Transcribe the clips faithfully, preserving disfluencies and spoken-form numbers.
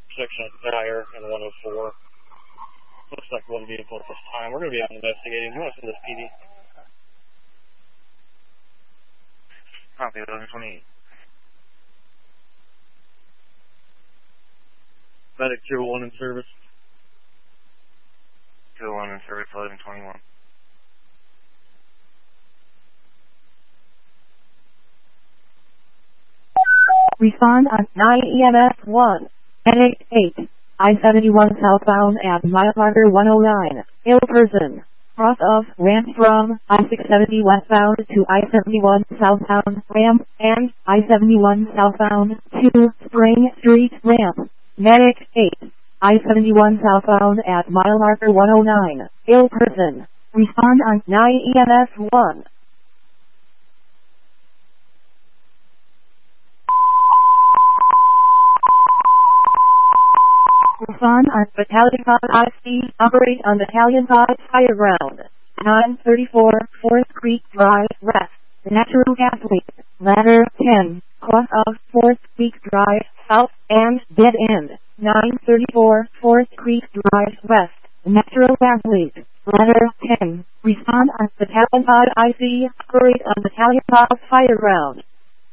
section of Dyer and one oh four. Looks like one vehicle at this time. We're going to be out investigating. Who wants to this P D? Copy, eleven twenty-eight. Medic two oh one in service. two oh one in service, eleven twenty-one. Respond on nine E M S one. Medic eight. I seventy-one southbound at mile marker one oh nine. Ill person. Cross of ramp from I six seventy westbound to I seventy-one southbound ramp and I seventy-one southbound to Spring Street ramp. Medic eight. I seventy-one southbound at mile marker one oh nine. Ill person. Respond on nine E M S one. Respond on Battalion Pod I C. Operate on Battalion Pod Fire Ground. nine thirty-four fourth Creek Drive West. Natural gas leak. Ladder ten. Cross of fourth Creek Drive South and dead end. nine thirty-four fourth Creek Drive West. Natural gas leak. Ladder ten. Respond on Battalion Pod I C. Operate on Battalion Pod Fire Ground.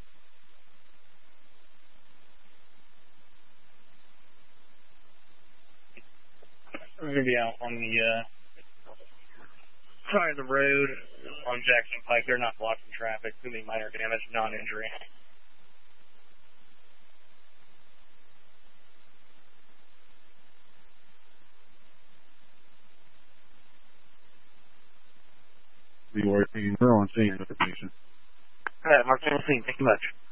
We're going to be out on the uh, side of the road on Jackson Pike. They're not blocking traffic. It's going to be minor damage, non-injury. The O R T, we're on scene with the patient. All right, Mark, thank you much.